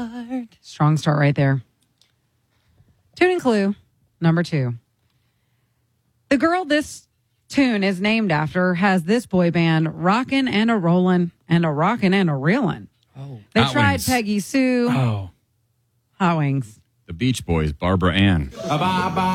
heart. Strong start right there. Tuning clue number 2. The girl this tune is named after has this boy band rockin' and a rollin' and a rockin' and a reelin'. Oh. They Hot tried Wings. Peggy Sue. Oh. Hot Wings. The Beach Boys, Barbara Ann.